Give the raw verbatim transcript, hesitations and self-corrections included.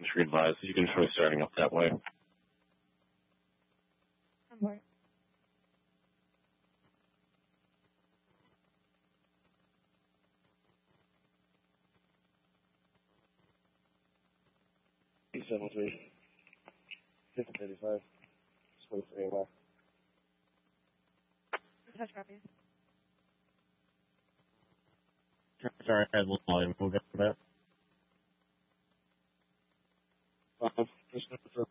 entry advised. You can try starting up that way. Right. seven three, fifty thirty-five, twenty-three left. Touch copy. Sorry, I had a little volume. We'll get to that. Five, just for